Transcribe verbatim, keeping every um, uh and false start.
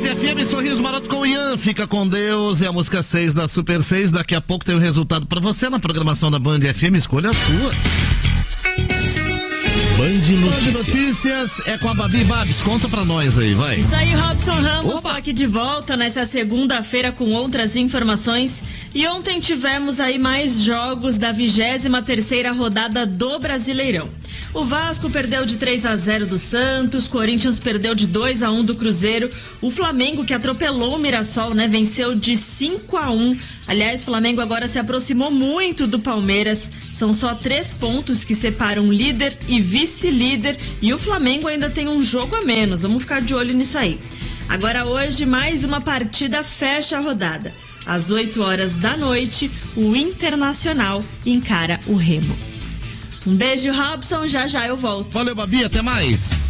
F M, Sorriso Maroto com o Ian, fica com Deus, é a música seis da Super seis, daqui a pouco tem o resultado pra você na programação da Band F M, escolha a sua. Band Notícias. Band Notícias é com a Babi. Babs, conta pra nós aí, vai. Isso aí, Robson Ramos, Opa. tô aqui de volta nessa segunda-feira com outras informações. E ontem tivemos aí mais jogos da vigésima terceira rodada do Brasileirão. O Vasco perdeu de três a zero do Santos, Corinthians perdeu de dois a um do Cruzeiro, o Flamengo, que atropelou o Mirassol, né, venceu de cinco a um. Aliás, o Flamengo agora se aproximou muito do Palmeiras, são só três pontos que separam líder e vice-líder, e o Flamengo ainda tem um jogo a menos, vamos ficar de olho nisso aí. Agora hoje, mais uma partida fecha a rodada. Às oito horas da noite, o Internacional encara o Remo. Um beijo, Robson, já já eu volto. Valeu, Babi, até mais.